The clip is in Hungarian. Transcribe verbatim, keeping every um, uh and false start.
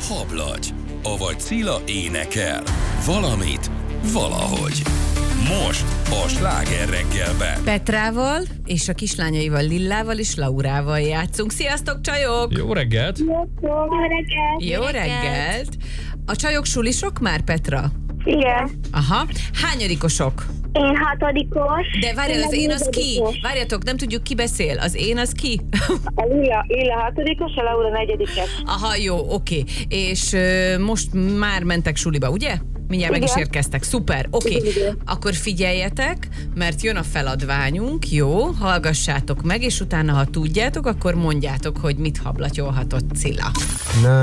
hablagy, avagy Cilla énekel. Valamit, valahogy. Most a Sláger reggelben. Petrával és a kislányaival Lillával és Laurával játszunk. Sziasztok, csajok! Jó reggelt! Jó reggelt! Jó reggelt! A csajok sulisok már, Petra? Igen. Aha. Hányadikosok? Én hatodikos. De várjál, az Én én az ki? nyolcadikos. Várjatok, nem tudjuk, ki beszél. Az én az ki? A Lilla, Lilla hatodikos, a Laura negyedikes. Aha, jó, oké. És ö, most már mentek suliba, ugye? Mindjárt meg is Igen. érkeztek. Szuper, oké. Igen. Akkor figyeljetek, mert jön a feladványunk, jó? Hallgassátok meg, és utána, ha tudjátok, akkor mondjátok, hogy mit hablatyolhatott Cilla. Na,